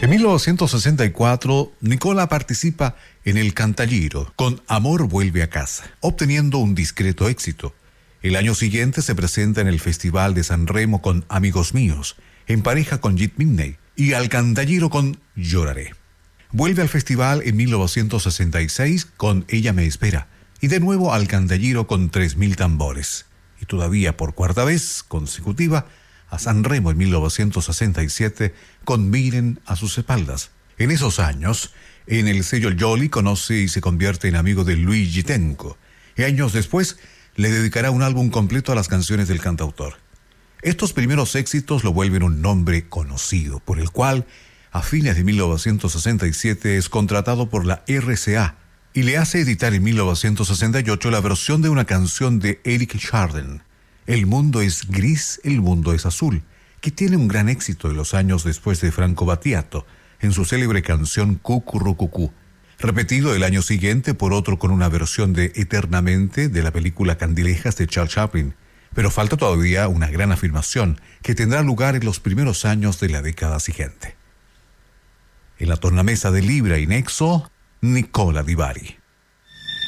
En 1964, Nicola participa en El Cantagiro con Amor vuelve a casa, obteniendo un discreto éxito. El año siguiente se presenta en el Festival de San Remo con Amigos míos, en pareja con Jit Midney, y al Cantagiro con Lloraré. Vuelve al festival en 1966 con Ella me espera, y de nuevo al Cantagiro con 3000 tambores. Y todavía por cuarta vez consecutiva a San Remo en 1967 con Miren a sus espaldas. En esos años, en el sello Jolly conoce y se convierte en amigo de Luigi Tenco. Y años después, le dedicará un álbum completo a las canciones del cantautor. Estos primeros éxitos lo vuelven un nombre conocido, por el cual, a fines de 1967, es contratado por la RCA y le hace editar en 1968 la versión de una canción de Eric Chardin, El mundo es gris, el mundo es azul, que tiene un gran éxito en los años después de Franco Battiato, en su célebre canción Cucurrucucú, repetido el año siguiente por otro con una versión de Eternamente de la película Candilejas de Charles Chaplin. Pero falta todavía una gran afirmación que tendrá lugar en los primeros años de la década siguiente. En la tornamesa de Libra y Nexo, Nicola Di Bari.